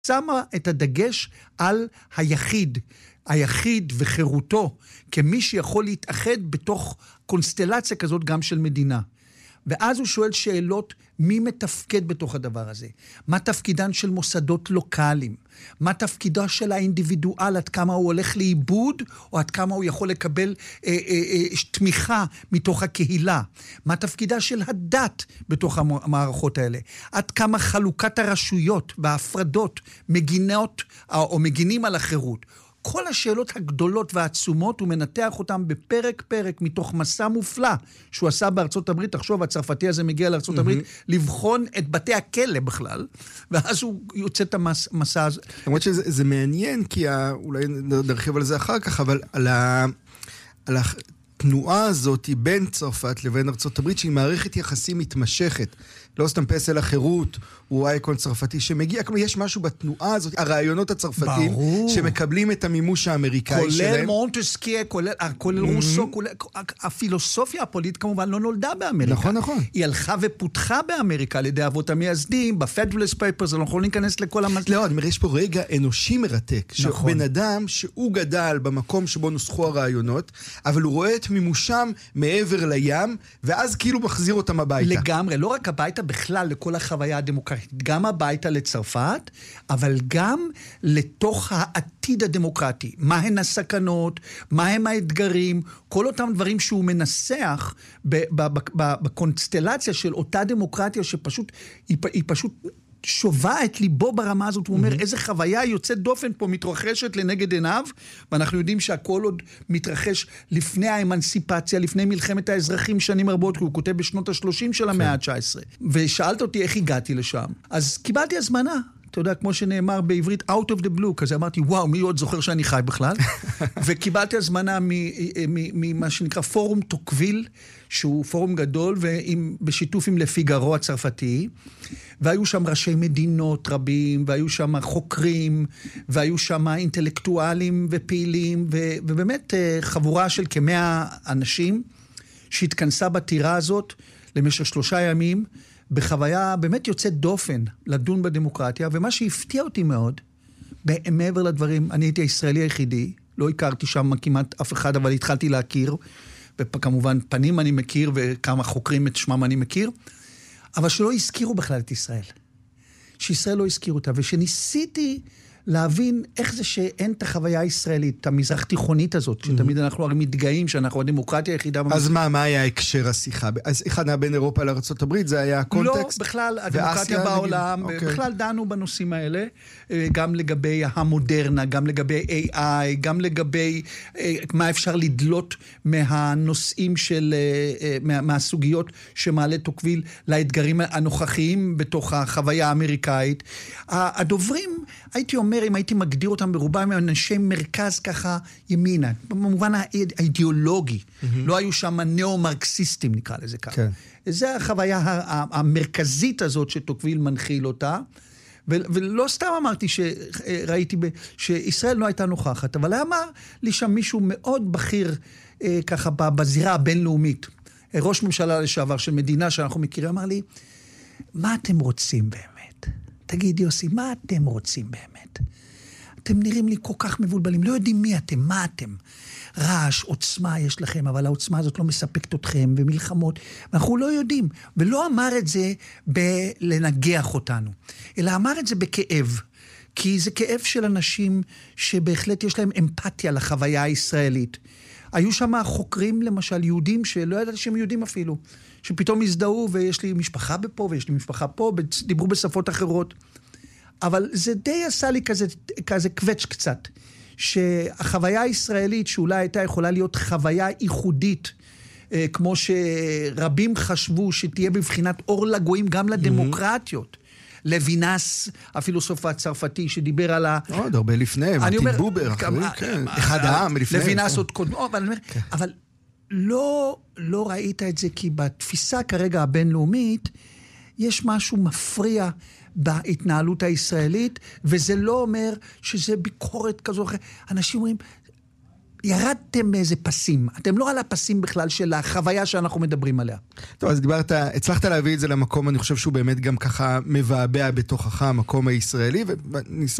שמה את הדגש על היחיד וחירותו, כמי שיכול להתאחד בתוך קונסטלציה כזאת גם של מדינה. ואז הוא שואל שאלות, מי מתפקד בתוך הדבר הזה? מה תפקידן של מוסדות לוקליים? מה תפקידו של האינדיבידואל, עד כמה הוא הולך לאיבוד, או עד כמה הוא יכול לקבל תמיכה מתוך הקהילה? מה תפקידה של הדת בתוך המערכות האלה? עד כמה חלוקת הרשויות וההפרדות מגינות או מגינים על החירות? כל השאלות הגדולות והעצומות, הוא מנתח אותם בפרק מתוך מסע מופלא שהוא עשה בארצות הברית. תחשוב, הצרפתי הזה מגיע לארצות הברית לבחון את בתי הכלא בכלל, ואז הוא יוצא את המסע הזה. למרות שזה מעניין, כי אולי נרחיב על זה אחר כך, אבל על התנועה הזאת בין צרפת לבין ארצות הברית, שהיא מערכת יחסים מתמשכת. לא סתם פסל החירות, הוא אייקון צרפתי שמגיע, כמו יש משהו בתנועה הזאת, הרעיונות הצרפתיים, שמקבלים את המימוש האמריקאי שלהם. כולל מונטסקיה, כולל רוסו, הפילוסופיה הפוליטית כמובן לא נולדה באמריקה. נכון. היא הלכה ופותחה באמריקה על ידי אבות המייסדים, בפדרליסט פייפרס, אנחנו יכולים להיכנס לכל לא, אני אומר, יש פה רגע אנושי מרתק, שבן אדם שהוא גדל במקום שבו נוסחו הרעיונות, אבל הוא רואה את מימושם מעבר לים, ואז כאילו מחזיר אותם הביתה. לגמרי, לא רק הביתה, בכלל לכל החוויה הדמוקרטית, גם הביתה לצרפת, אבל גם לתוך העתיד הדמוקרטי. מהן הסכנות, מהם האתגרים, כל אותם דברים שהוא מנסח בקונסטלציה של אותה דמוקרטיה שפשוט, היא פשוט שובה את ליבו ברמה הזאת. הוא אומר, איזה חוויה יוצאת דופן פה מתרחשת לנגד עיניו, ואנחנו יודעים שהכל עוד מתרחש לפני האמנסיפציה, לפני מלחמת האזרחים שנים רבות, כי הוא כותב בשנות ה-30 של המאה ה-19. ושאלת אותי איך הגעתי לשם. אז קיבלתי הזמנה. אתה יודע, כמו שנאמר בעברית, out of the blue, כזה אמרתי, וואו, מי עוד זוכר שאני חי בכלל? וקיבלתי הזמנה ממה שנקרא פורום טוקוויל, שהוא פורום גדול, בשיתוף עם לפיגרו הצרפתי, והיו שם ראשי מדינות רבים, והיו שם חוקרים, והיו שם אינטלקטואלים ופעילים, ובאמת חבורה של כ100 אנשים, שהתכנסה בטירה הזאת למשך 3 ימים, בחוויה באמת יוצאת דופן לדון בדמוקרטיה, ומה שהפתיע אותי מאוד, מעבר לדברים, אני הייתי הישראלי היחידי, לא הכרתי שם כמעט אף אחד, אבל התחלתי להכיר, וכמובן פנים אני מכיר, וכמה חוקרים את שמם אני מכיר, אבל שלא הזכירו בכלל את ישראל. שישראל לא הזכירו אותה, ושניסיתי להבין איך זה שאין את החוויה הישראלית, את המזרח תיכונית הזאת, שתמיד אנחנו הרי מתגאים שאנחנו הדמוקרטיה היחידה. אז מה היה הקשר השיחה? אז אחד בין אירופה לארצות הברית, זה היה הקונטקסט? לא, בכלל, הדמוקרטיה בעולם, בכלל דנו בנושאים האלה, גם לגבי המודרנה, גם לגבי AI, גם לגבי מה אפשר לדלות מהנושאים של, מהסוגיות שמעלה טוקוויל לאתגרים הנוכחיים בתוך החוויה האמריקאית. הדוברים, הייתי אומר, אם הייתי מגדיר אותם ברובם, הם אנשי מרכז ככה ימינה, במובן האידיאולוגי. לא היו שם ניאו-מרקסיסטים, נקרא לזה ככה. כן. זה החוויה המרכזית הזאת שטוקוויל מנחיל אותה, ולא סתם אמרתי שראיתי שישראל לא הייתה נוכחת, אבל אמר לי שם מישהו מאוד בכיר ככה בזירה הבינלאומית, ראש ממשלה לשעבר של מדינה שאנחנו מכירים, אמר לי, מה אתם רוצים באמת? תגיד יוסי, מה אתם רוצים באמת? אתם נראים לי כל כך מבולבלים, לא יודעים מי אתם, מה אתם. רעש, עוצמה יש לכם, אבל העוצמה הזאת לא מספקת אתכם, ומלחמות, ואנחנו לא יודעים. ולא אמר את זה בלנגח אותנו, אלא אמר את זה בכאב. כי זה כאב של אנשים שבהחלט יש להם אמפתיה לחוויה הישראלית. היו שם חוקרים, למשל, יהודים שלא ידעתי שהם יהודים אפילו, שפתאום הזדהו, ויש לי משפחה בפה, ויש לי משפחה פה, דיברו בשפות אחרות. אבל זה די עשה לי כזה קווץ' קצת, שהחוויה הישראלית, שאולי הייתה יכולה להיות חוויה ייחודית, כמו שרבים חשבו שתהיה בבחינת אור לגויים גם לדמוקרטיות. לוינס, הפילוסוף הצרפתי, שדיבר על עוד הרבה לפני, מרטין בובר, אחד העם לפני. לוינס עוד קודמו, אבל לא ראית את זה, כי בתפיסה כרגע הבינלאומית, יש משהו מפריע בהתנהלות הישראלית, וזה לא אומר שזה ביקורת כזו. אנשים אומרים, ירדתם מאיזה פסים. אתם לא על הפסים בכלל של החוויה שאנחנו מדברים עליה. טוב, אז הצלחת להביא את זה למקום, אני חושב שהוא באמת גם ככה מבעבע בתוכך, המקום הישראלי,